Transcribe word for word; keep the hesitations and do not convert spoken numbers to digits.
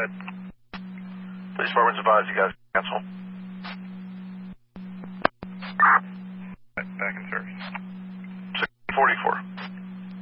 ahead. Police department's advised you guys cancel. Back in service.